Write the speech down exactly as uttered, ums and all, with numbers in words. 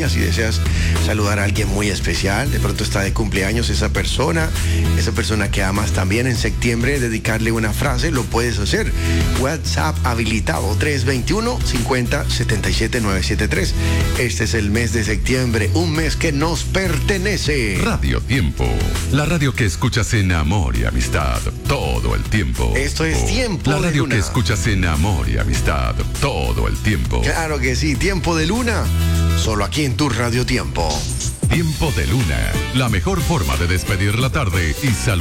línea si deseas saludar a alguien muy especial. De pronto está de cumpleaños esa persona, esa persona que amas también. En septiembre, dedicarle una frase, lo puedes hacer. WhatsApp habilitado tres dos uno, cinco cero, siete siete nueve siete tres. Este es el mes de septiembre, un mes que nos pertenece. Radio Tiempo, la radio que escuchas en amor y amistad todo el tiempo. Esto es Tiempo La de radio Luna. que escuchas en amor y amistad todo el tiempo. Claro que sí, Tiempo de Luna, solo aquí en tu Radio Tiempo. Tiempo de Luna, la mejor forma de despedir la tarde y saludar.